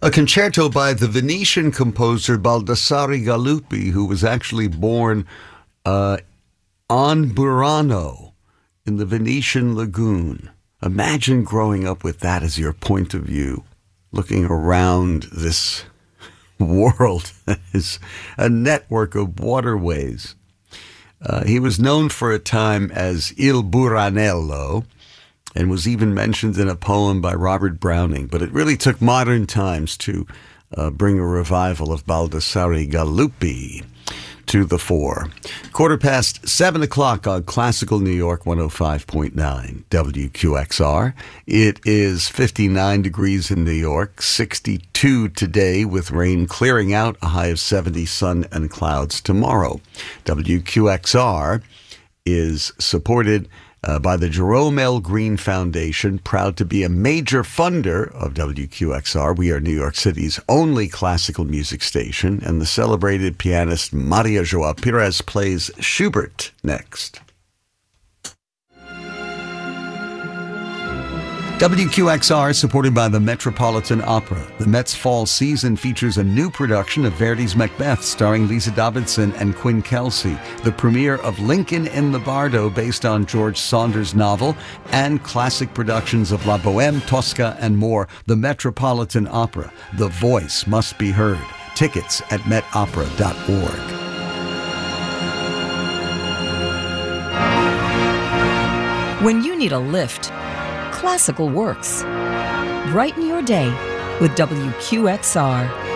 A concerto by the Venetian composer Baldassare Galuppi, who was actually born on Burano in the Venetian lagoon. Imagine growing up with that as your point of view, looking around this world that is a network of waterways. He was known for a time as Il Buranello, and was even mentioned in a poem by Robert Browning. But it really took modern times to bring a revival of Baldassare Galuppi to the fore. 7:15 on Classical New York 105.9 WQXR. It is 59 degrees in New York, 62 today with rain clearing out, a high of 70, sun and clouds tomorrow. WQXR is supported by the Jerome L. Green Foundation, proud to be a major funder of WQXR. We are New York City's only classical music station, and the celebrated pianist Maria Joao Pires plays Schubert next. WQXR is supported by the Metropolitan Opera. The Met's fall season features a new production of Verdi's Macbeth starring Lisa Davidson and Quinn Kelsey, the premiere of Lincoln in the Bardo based on George Saunders' novel, and classic productions of La Bohème, Tosca, and more. The Metropolitan Opera. The voice must be heard. Tickets at metopera.org. When you need a lift, classical works. Brighten your day with WQXR.